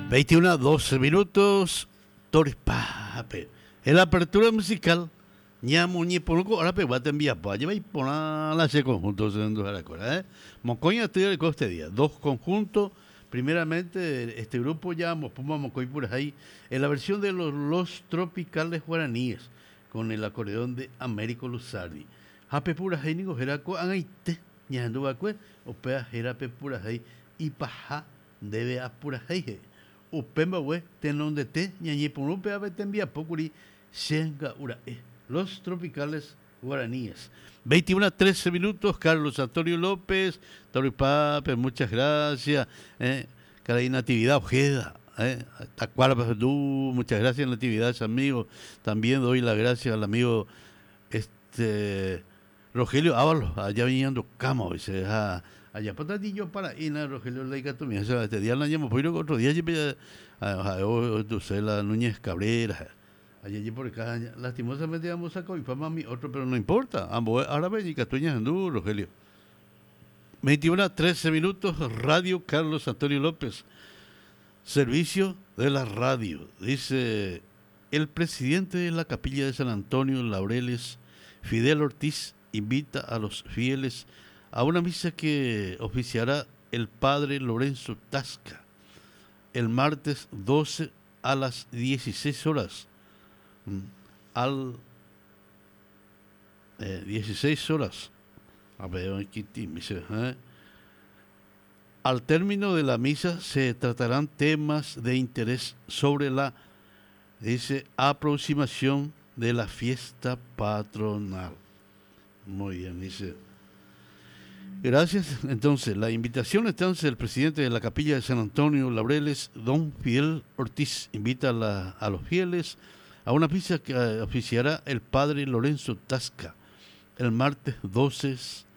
21, 12 minutos, Toripape. En la apertura musical, ñamo ñe ponuco, ahora pe va a enviar, pues lleva y poner la C conjuntos en dos aracoras, Mocoña estoy de este día, dos conjuntos. Primeramente, este grupo llamamos Puma Mocoy por ahí, en la versión de los tropicales guaraníes, con el acordeón de Américo Luzardi. Jape pura ahí, nigo jeraco, anaite, ñando vacue, o pea jerape pura ahí, y paja debe a pura ahí. Upemba we tenon de te ñañi ponupe abete envía pocuri senga urae. Los tropicales guaraníes. 21 13 minutos, Carlos Antonio López, Toripape, muchas gracias. Caray Natividad Ojeda, Tacuarpa muchas gracias Natividad, amigo. También doy las gracias al amigo Rogelio Ábalos, allá viniendo cama, dice, allá patadillo para Ina, Rogelio Leicato, este día la llamo, pero otro día la Núñez Cabrera, allí por acá, lastimosamente vamos a coger fama a mi otro, pero no importa, ambos árabes y catuñas andú, Rogelio. 21 13 minutos, Radio Carlos Antonio López, servicio de la radio, dice el presidente de la Capilla de San Antonio, Laureles, Fidel Ortiz, invita a los fieles a una misa que oficiará el padre Lorenzo Tasca el martes 12 a las 16 horas. 16 horas. A ver, aquí dice, Al término de la misa se tratarán temas de interés sobre la, dice, aproximación de la fiesta patronal. Muy bien, dice. Gracias. Entonces, la invitación entonces del presidente de la Capilla de San Antonio, Laureles, don Fidel Ortiz, invita a los fieles a una misa que oficiará el padre Lorenzo Tasca el martes 12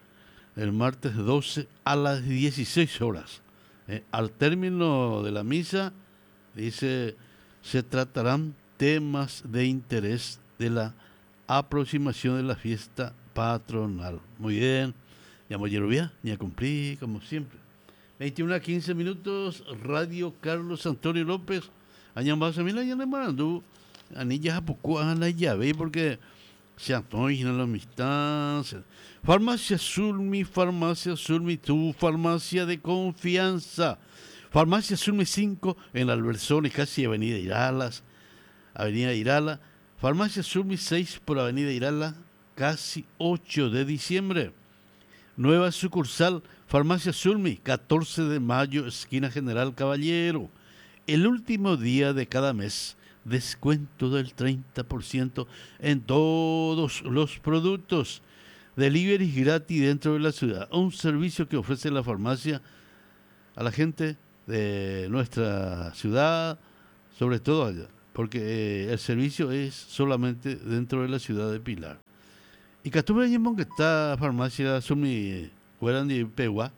a las 16 horas. Al término de la misa, dice, se tratarán temas de interés de la aproximación de la fiesta patronal. Muy bien. Ya me ya cumplí, como siempre. 21 a 15 minutos, Radio Carlos Antonio López. Añambas a mí la llana marandú. Anillas a poco a la llave, porque se antojan la amistad. Farmacia Sulmi, tu farmacia de confianza. Farmacia Sulmi 5 en Alberzones, casi Avenida Irala. Farmacia Sulmi 6 por Avenida Irala, casi 8 de diciembre. Nueva sucursal, Farmacia Sulmi, 14 de mayo, esquina General Caballero. El último día de cada mes, descuento del 30% en todos los productos. Delivery gratis dentro de la ciudad. Un servicio que ofrece la farmacia a la gente de nuestra ciudad, sobre todo allá, porque el servicio es solamente dentro de la ciudad de Pilar. Y Catubre Yemón, que está farmacia Sumi Guarani Pegua,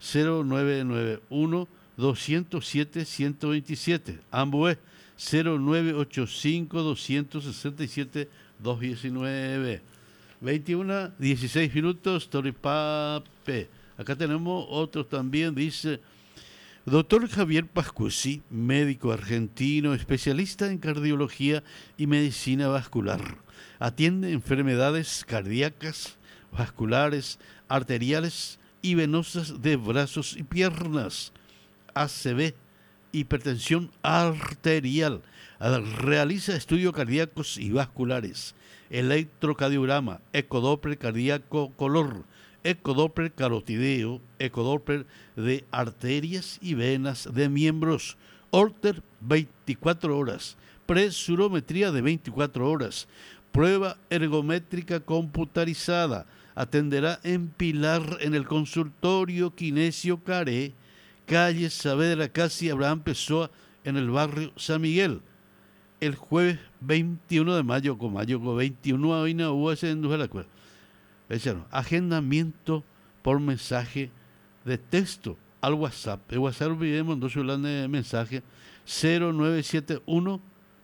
0991 207 127. Ambos 0985 267 219. 21 16 minutos, Toripape. Acá tenemos otros también, dice Doctor Javier Pascusi, médico argentino, especialista en cardiología y medicina vascular. Atiende enfermedades cardíacas, vasculares, arteriales y venosas de brazos y piernas, ACV, hipertensión arterial. Realiza estudios cardíacos y vasculares, electrocardiograma, ecodoppler cardíaco color, ecodoppler carotideo, ecodoppler de arterias y venas de miembros, Holter 24 horas, presurometría de 24 horas, prueba ergométrica computarizada. Atenderá en Pilar en el consultorio Kinesio Caré, calle Saavedra Casi Abraham Pessoa, en el barrio San Miguel. El jueves 21 de mayo, con 21 a UAS en la cueva. Agendamiento por mensaje de texto al WhatsApp. El WhatsApp olvidemos dos de mensaje 0971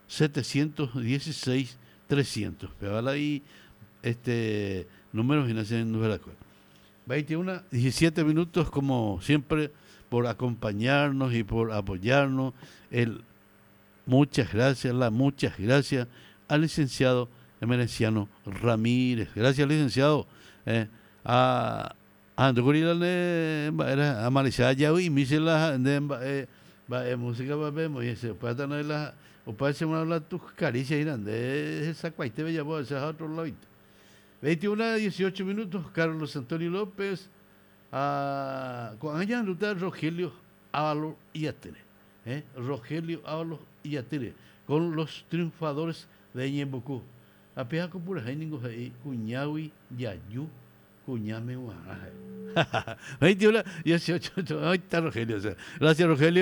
716 300. Pero ahí números y nacen en la cueva. 21, 17 minutos, como siempre, por acompañarnos y por apoyarnos. Muchas gracias al licenciado Emerenciano Ramírez. Gracias, licenciado. A Andogorila era Marisa Yawi, Misela, música vemos y se puede tener la o puede ser una de tus caricias irán de esa cuaite bella voz, ese otro lado. 21:18, Carlos Antonio López, con allá en Rogelio Ábalos y Atere, Rogelio Ábalos y Atere, con los triunfadores de Ñembucú. A peja con pura gente, Cuñawi, Yayu, Cuñame, 21:18, ahí está Rogelio. Gracias, Rogelio.